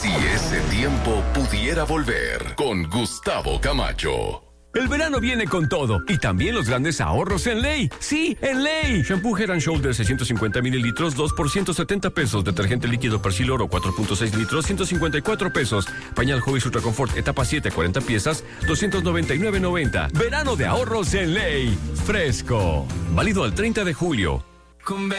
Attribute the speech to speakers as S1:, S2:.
S1: Si ese tiempo pudiera volver, con Gustavo Camacho.
S2: El verano viene con todo y también los grandes ahorros en Ley. Sí, en Ley. Shampoo Head & Shoulders 650 mililitros, 2 por 170 pesos. Detergente líquido Persil Oro 4.6 litros, 154 pesos. Pañal Hobbies Ultra Confort etapa 7, 40 piezas, 299.90. Verano de ahorros en Ley. Fresco. Válido al 30 de julio.